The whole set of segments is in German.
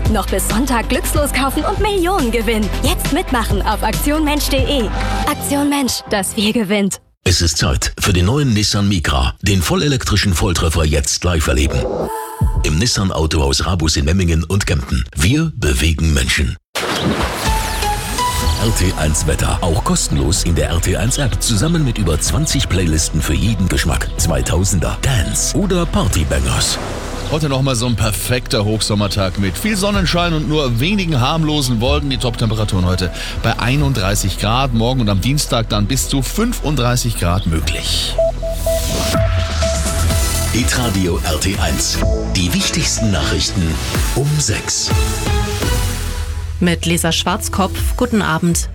Noch bis Sonntag glückslos kaufen und Millionen gewinnen. Jetzt mitmachen auf aktionmensch.de. Aktion Mensch, das Wir gewinnt. Es ist Zeit für den neuen Nissan Micra, den vollelektrischen Volltreffer jetzt live erleben. Im Nissan Autohaus Rabus in Memmingen und Kempten. Wir bewegen Menschen. RT1 Wetter, auch kostenlos in der RT1 App, zusammen mit über 20 Playlisten für jeden Geschmack. 2000er, Dance oder Partybangers. Heute nochmal so ein perfekter Hochsommertag mit viel Sonnenschein und nur wenigen harmlosen Wolken. Die Top-Temperaturen heute bei 31 Grad, morgen und am Dienstag dann bis zu 35 Grad möglich. Hitradio RT1, die wichtigsten Nachrichten um 6. Mit Lisa Schwarzkopf, guten Abend.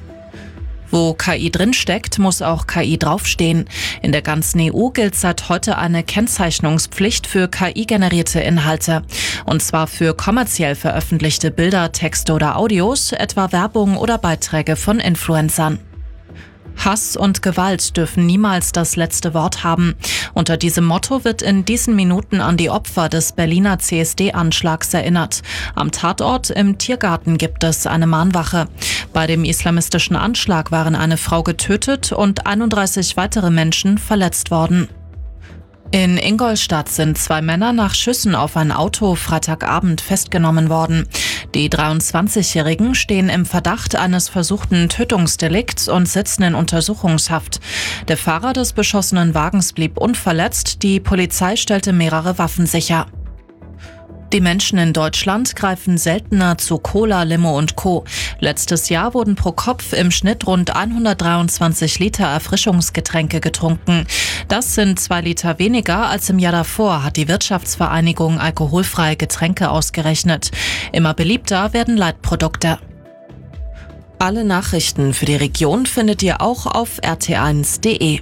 Wo KI drinsteckt, muss auch KI draufstehen. In der ganzen EU gilt seit heute eine Kennzeichnungspflicht für KI-generierte Inhalte. Und zwar für kommerziell veröffentlichte Bilder, Texte oder Audios, etwa Werbung oder Beiträge von Influencern. Hass und Gewalt dürfen niemals das letzte Wort haben. Unter diesem Motto wird in diesen Minuten an die Opfer des Berliner CSD-Anschlags erinnert. Am Tatort im Tiergarten gibt es eine Mahnwache. Bei dem islamistischen Anschlag waren eine Frau getötet und 31 weitere Menschen verletzt worden. In Ingolstadt sind 2 Männer nach Schüssen auf ein Auto Freitagabend festgenommen worden. Die 23-Jährigen stehen im Verdacht eines versuchten Tötungsdelikts und sitzen in Untersuchungshaft. Der Fahrer des beschossenen Wagens blieb unverletzt. Die Polizei stellte mehrere Waffen sicher. Die Menschen in Deutschland greifen seltener zu Cola, Limo und Co. Letztes Jahr wurden pro Kopf im Schnitt rund 123 Liter Erfrischungsgetränke getrunken. Das sind 2 Liter weniger als im Jahr davor, hat die Wirtschaftsvereinigung Alkoholfreie Getränke ausgerechnet. Immer beliebter werden Leitprodukte. Alle Nachrichten für die Region findet ihr auch auf rt1.de.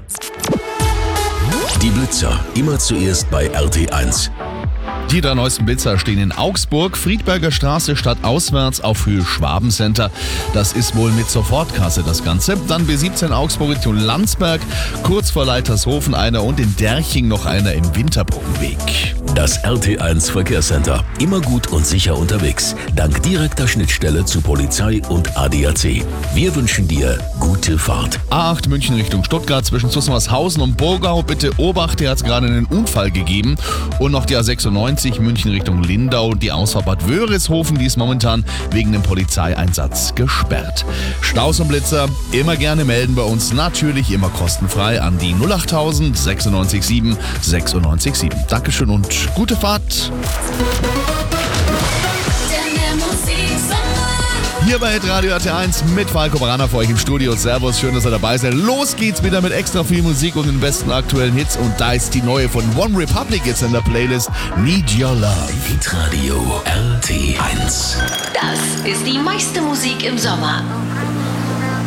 Die Blitzer, immer zuerst bei RT1. Die 3 neuesten Blitzer stehen in Augsburg, Friedberger Straße stadtauswärts auf Höhe Schwabencenter. Das ist wohl mit Sofortkasse das Ganze. Dann B17 Augsburg Richtung Landsberg, kurz vor Leitershofen einer und in Derching noch einer im Winterbrückenweg. Das RT1 Verkehrscenter, immer gut und sicher unterwegs, dank direkter Schnittstelle zu Polizei und ADAC. Wir wünschen dir gute Fahrt. A8 München Richtung Stuttgart zwischen Zusmarshausen und Burgau. Bitte Obacht, hier hat es gerade einen Unfall gegeben. Und noch die A96 München Richtung Lindau. Die Ausfahrt Bad Wörishofen, die ist momentan wegen dem Polizeieinsatz gesperrt. Staus und Blitzer immer gerne melden bei uns. Natürlich immer kostenfrei an die 08000 96 7 96 7. Dankeschön und gute Fahrt. Hier bei Radio RT1 mit Falco Barana für euch im Studio. Servus, schön, dass ihr dabei seid. Los geht's wieder mit extra viel Musik und den besten aktuellen Hits. Und da ist die neue von One Republic jetzt in der Playlist. Need Your Love. Hitradio RT1. Das ist die meiste Musik im Sommer.